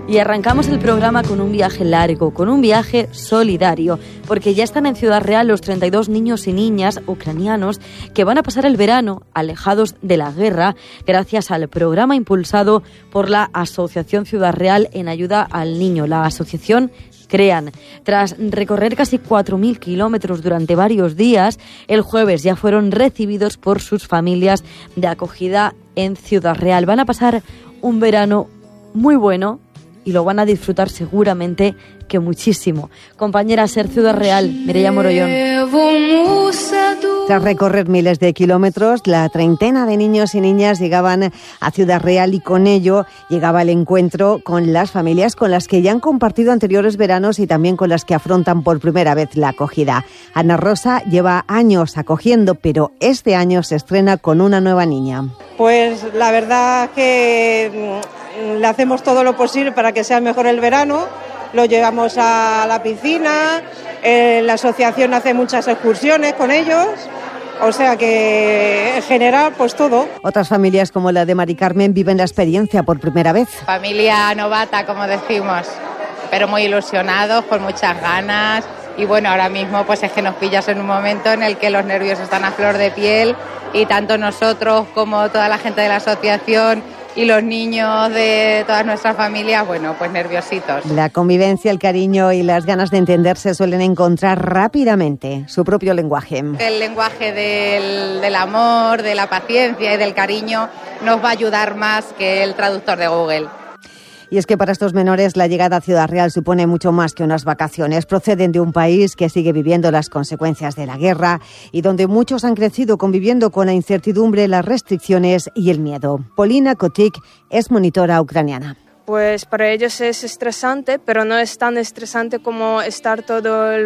Y arrancamos el programa con un viaje largo, con un viaje solidario, porque ya están en Ciudad Real los 32 niños y niñas ucranianos que van a pasar el verano alejados de la guerra gracias al programa impulsado por la Asociación Ciudad Real en ayuda al niño, la asociación CREAN. Tras recorrer casi 4.000 kilómetros durante varios días, el jueves ya fueron recibidos por sus familias de acogida en Ciudad Real. Van a pasar un verano muy bueno y lo van a disfrutar seguramente que muchísimo. Compañera Ser Ciudad Real, Mireia Morollón. Tras recorrer miles de kilómetros, la treintena de niños y niñas llegaban a Ciudad Real y con ello llegaba el encuentro con las familias con las que ya han compartido anteriores veranos y también con las que afrontan por primera vez la acogida. Ana Rosa lleva años acogiendo, pero este año se estrena con una nueva niña. Pues la verdad que le hacemos todo lo posible para que sea mejor el verano. Lo llevamos a la piscina, la asociación hace muchas excursiones con ellos, o sea que en general pues todo. Otras familias como la de Mari Carmen viven la experiencia por primera vez. Familia novata, como decimos, pero muy ilusionados, con muchas ganas. Y bueno, ahora mismo pues es que nos pillas en un momento en el que los nervios están a flor de piel y tanto nosotros como toda la gente de la asociación y los niños de todas nuestras familias, bueno, pues nerviositos. La convivencia, el cariño y las ganas de entenderse suelen encontrar rápidamente su propio lenguaje. El lenguaje del amor, de la paciencia y del cariño nos va a ayudar más que el traductor de Google. Y es que para estos menores la llegada a Ciudad Real supone mucho más que unas vacaciones. Proceden de un país que sigue viviendo las consecuencias de la guerra y donde muchos han crecido conviviendo con la incertidumbre, las restricciones y el miedo. Polina Kotik es monitora ucraniana. Pues para ellos es estresante, pero no es tan estresante como estar todo el